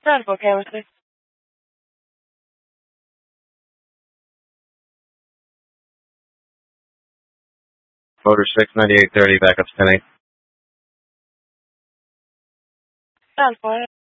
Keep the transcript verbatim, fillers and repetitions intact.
Bravo, chemistry. Motor six ninety-eight thirty, backup ten eight. Alpha.